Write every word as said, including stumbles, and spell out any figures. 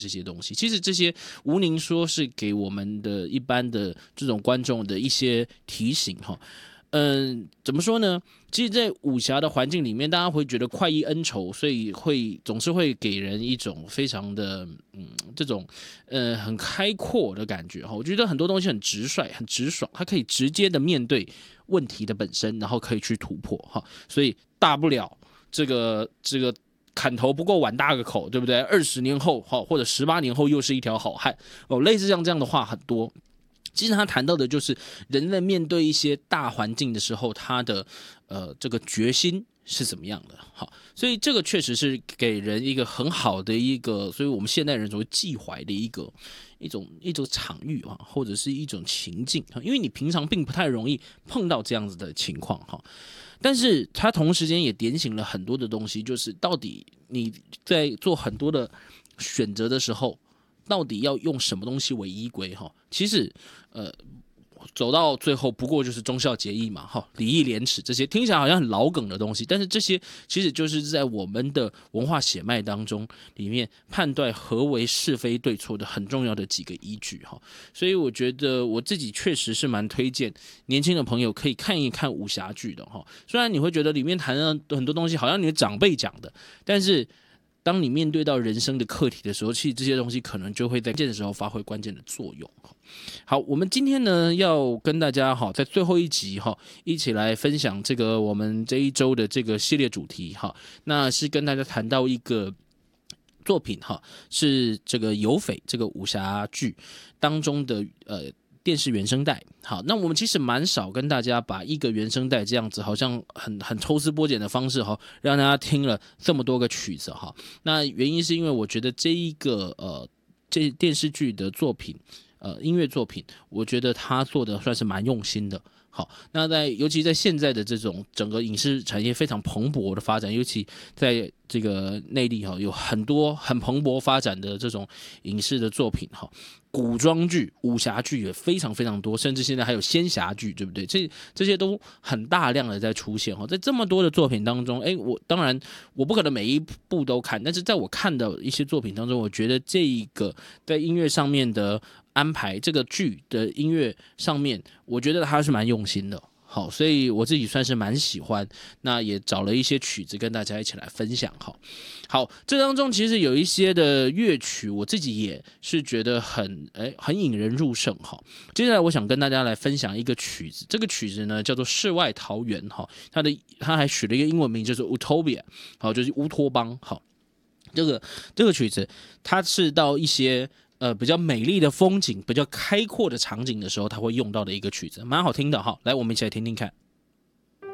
这些东西。其实这些吴宁说是给我们的一般的这种观众的一些提醒哈。嗯，怎么说呢？其实，在武侠的环境里面，大家会觉得快意恩仇，所以会总是会给人一种非常的嗯这种呃很开阔的感觉哈。我觉得很多东西很直率、很直爽，它可以直接的面对问题的本身，然后可以去突破哈。所以大不了这个这个。砍头不够碗大个口，对不对？二十年后，或者十八年后，又是一条好汉哦。类似像这样的话很多。其实他谈到的就是人在面对一些大环境的时候，他的呃这个决心是怎么样的。好，所以这个确实是给人一个很好的一个，所以我们现代人所谓寄怀的一个一种一种场域啊，或者是一种情境，因为你平常并不太容易碰到这样子的情况哈。但是他同时间也点醒了很多的东西，就是到底你在做很多的选择的时候，到底要用什么东西为依归哈？其实，呃，走到最后不过就是忠孝节义嘛，哈，礼义廉耻这些听起来好像很老梗的东西，但是这些其实就是在我们的文化血脉当中里面判断何为是非对错的很重要的几个依据哈。所以我觉得我自己确实是蛮推荐年轻的朋友可以看一看武侠剧的哈。虽然你会觉得里面谈的很多东西好像你的长辈讲的，但是当你面对到人生的课题的时候，其实这些东西可能就会在关键的时候发挥关键的作用。好，我们今天呢要跟大家哈，在最后一集哈，一起来分享这个我们这一周的这个系列主题哈，那是跟大家谈到一个作品哈，是这个有匪这个武侠剧当中的呃。电视原声带，好，那我们其实蛮少跟大家把一个原声带这样子，好像很很抽丝剥茧的方式哈，让大家听了这么多个曲子哈。那原因是因为我觉得这一个呃这电视剧的作品，呃音乐作品，我觉得他做的算是蛮用心的。好，那在尤其在现在的这种整个影视产业非常蓬勃的发展，尤其在这个内地哈，有很多很蓬勃发展的这种影视的作品哈，古装剧、武侠剧也非常非常多，甚至现在还有仙侠剧，对不对？这这些都很大量的在出现哈，在这么多的作品当中，哎，我当然我不可能每一部都看，但是在我看的一些作品当中，我觉得这一个在音乐上面的安排，这个剧的音乐上面，我觉得他是蛮用心的。好，所以我自己算是蛮喜欢，那也找了一些曲子跟大家一起来分享。好，好，这当中其实有一些的乐曲，我自己也是觉得很哎很引人入胜。哈，接下来我想跟大家来分享一个曲子，这个曲子呢叫做《世外桃源》哈，它的它还取了一个英文名，就是 Utopia， 好，就是乌托邦。好，这个这个曲子它是到一些。呃，比较美丽的风景、比较开阔的场景的时候，它会用到的一个曲子，蛮好听的哈。来，我们一起来听听看。